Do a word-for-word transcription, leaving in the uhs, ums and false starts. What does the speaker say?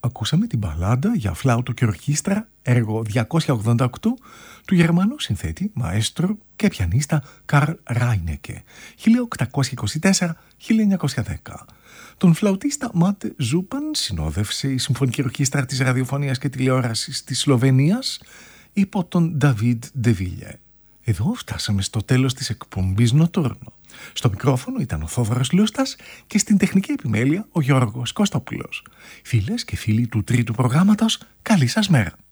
ακούσαμε την μπαλάντα για φλάουτο και ορχήστρα, έργο διακόσια ογδόντα οκτώ, του Γερμανού συνθέτη, μαέστρο και πιανίστα Καρλ Ράινεκε, χίλια οκτακόσια είκοσι τέσσερα με χίλια εννιακόσια δέκα. Τον φλαουτίστα Μάτε Ζούπαν συνόδευσε η Συμφωνική Ορχήστρα της Ραδιοφωνίας και Τηλεόρασης της Σλοβενίας υπό τον Νταβίδ Ντεβίλιε. Εδώ φτάσαμε στο τέλος της εκπομπής Νοτούρνο. Στο μικρόφωνο ήταν ο Θόδωρος Λούστας και στην τεχνική επιμέλεια ο Γιώργος Κωστόπουλος. Φίλες και φίλοι του τρίτου προγράμματος, καλή σας μέρα.